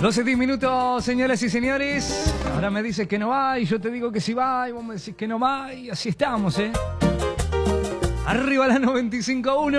12 minutos, señoras y señores. Ahora me dices que no va y yo te digo que sí va y vos me decís que no va y así estamos, ¿eh? Arriba la 95.1.